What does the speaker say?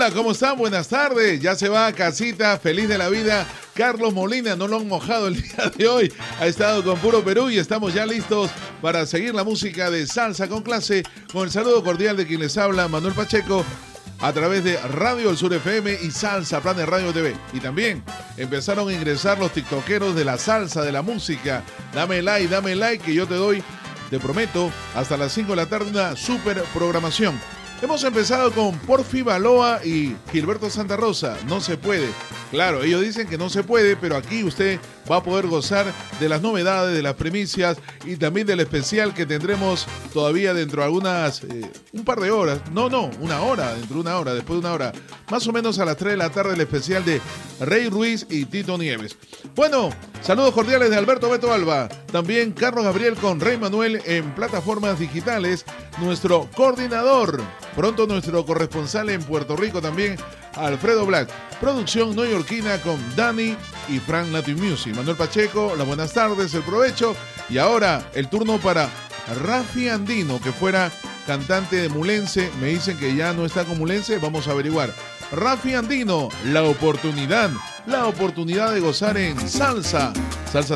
Hola, ¿cómo están? Buenas tardes. Ya se va a casita, feliz de la vida. Carlos Molina, no lo han mojado el día de hoy. Ha estado con Puro Perú y estamos ya listos para seguir la música de Salsa con Clase, con el saludo cordial de quien les habla, Manuel Pacheco, a través de Radio El Sur FM y Salsa Planet Radio TV. Y también empezaron a ingresar los tiktokeros de la salsa, de la música. Dame like, que yo te doy, te prometo, hasta las 5 de la tarde una super programación. Hemos empezado con Porfi Baloa y Gilberto Santa Rosa. No se puede. Claro, ellos dicen que no se puede, pero aquí usted va a poder gozar de las novedades, de las primicias y también del especial que tendremos todavía dentro de algunas, un par de horas. No, una hora, dentro de una hora, después de una hora. Más o menos a las 3 de la tarde el especial de Rey Ruiz y Tito Nieves. Bueno, saludos cordiales de Alberto Beto Alba. También Carlos Gabriel con Rey Manuel en plataformas digitales. Nuestro coordinador, pronto nuestro corresponsal en Puerto Rico también, Alfredo Black. Producción neoyorquina con Dani y Frank Latin Music. Manuel Pacheco, las buenas tardes, el provecho. Y ahora el turno para Rafi Andino, que fuera cantante de Mulense. Me dicen que ya no está con Mulense, vamos a averiguar. Rafi Andino, la oportunidad de gozar en salsa. Salsa